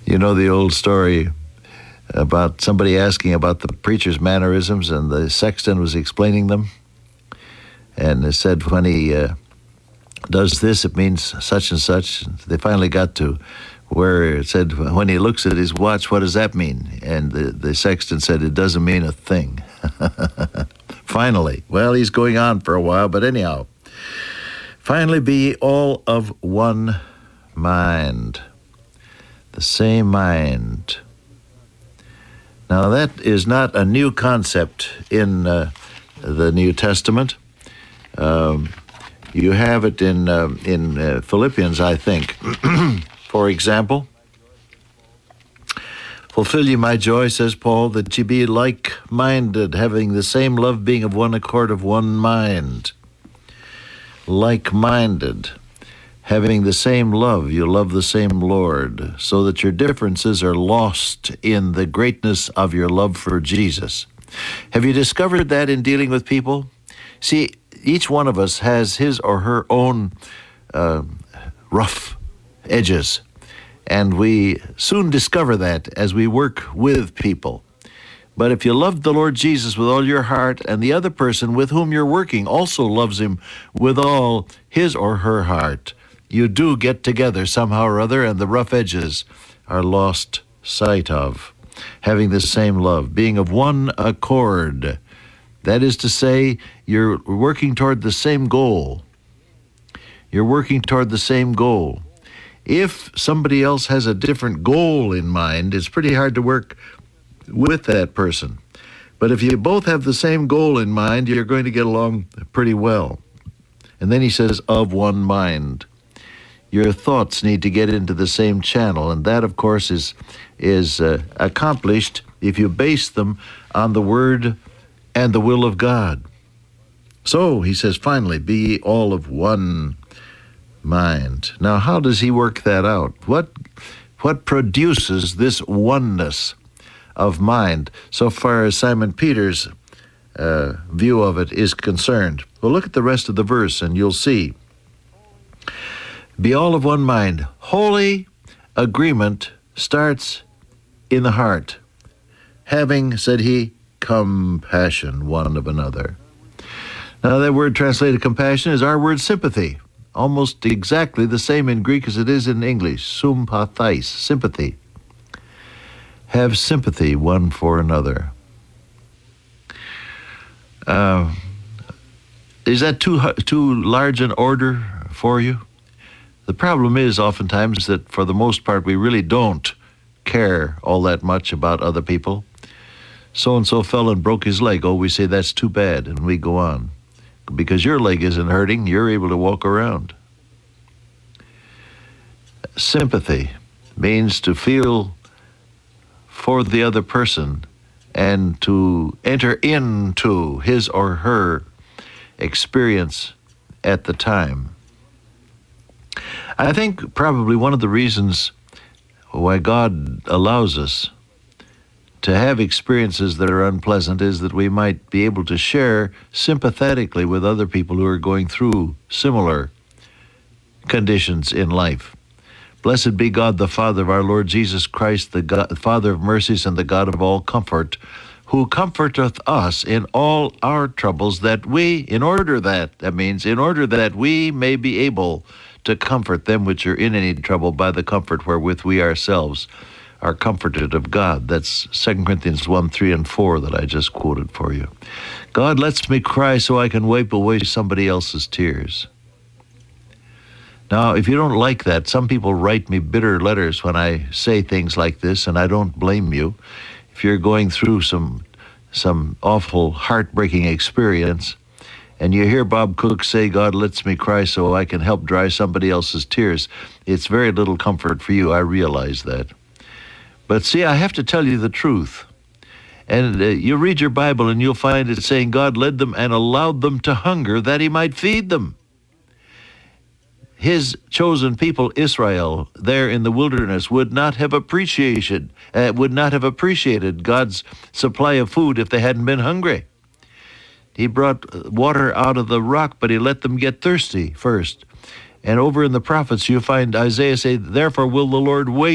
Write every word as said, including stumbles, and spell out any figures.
You know the old story about somebody asking about the preacher's mannerisms, and the sexton was explaining them. And it said when he uh, does this, it means such and such. They finally got to where it said, when he looks at his watch, what does that mean? And the, the sexton said, it doesn't mean a thing. Finally. Well, he's going on for a while, but anyhow. Finally, be ye all of one mind. The same mind. Now, that is not a new concept in uh, the New Testament. Um, you have it in, uh, in uh, Philippians, I think. For example, fulfill ye my joy, says Paul, that ye be like-minded, having the same love, being of one accord, of one mind. Like-minded, having the same love, you love the same Lord, so that your differences are lost in the greatness of your love for Jesus. Have you discovered that in dealing with people? See, each one of us has his or her own uh, rough edges, and we soon discover that as we work with people. But if you love the Lord Jesus with all your heart, and the other person with whom you're working also loves him with all his or her heart, you do get together somehow or other, and the rough edges are lost sight of. Having the same love, being of one accord. That is to say, you're working toward the same goal. You're working toward the same goal. If somebody else has a different goal in mind, it's pretty hard to work with that person. But if you both have the same goal in mind, you're going to get along pretty well. And then he says, of one mind. Your thoughts need to get into the same channel, and that, of course, is, is uh, accomplished if you base them on the Word and the will of God. So, he says, finally, be all of one mind. Now, how does he work that out? What what produces this oneness of mind so far as Simon Peter's uh, view of it is concerned? Well, look at the rest of the verse and you'll see. Be all of one mind. Holy agreement starts in the heart. Having, said he, compassion one of another. Now, that word translated compassion is our word sympathy. Almost exactly the same in Greek as it is in English. Sympathis, sympathy. Have sympathy one for another. Uh, is that too too large an order for you? The problem is oftentimes that for the most part we really don't care all that much about other people. So-and-so fell and broke his leg. Oh, we say that's too bad, and we go on. Because your leg isn't hurting, you're able to walk around. Sympathy means to feel for the other person and to enter into his or her experience at the time. I think probably one of the reasons why God allows us to have experiences that are unpleasant is that we might be able to share sympathetically with other people who are going through similar conditions in life. Blessed be God, the Father of our Lord Jesus Christ, the God, Father of mercies and the God of all comfort, who comforteth us in all our troubles, that we, in order that, that means in order that we may be able to comfort them which are in any trouble by the comfort wherewith we ourselves are comforted of God. That's Second Corinthians one, three, and four that I just quoted for you. God lets me cry so I can wipe away somebody else's tears. Now, if you don't like that, some people write me bitter letters when I say things like this, and I don't blame you. If you're going through some some awful, heartbreaking experience, and you hear Bob Cook say, God lets me cry so I can help dry somebody else's tears, it's very little comfort for you. I realize that. But see, I have to tell you the truth. And uh, you read your Bible and you'll find it saying God led them and allowed them to hunger that he might feed them. His chosen people, Israel, there in the wilderness, would not have appreciated, uh, would not have appreciated God's supply of food if they hadn't been hungry. He brought water out of the rock, but he let them get thirsty first. And over in the prophets, you find Isaiah say, therefore will the Lord wait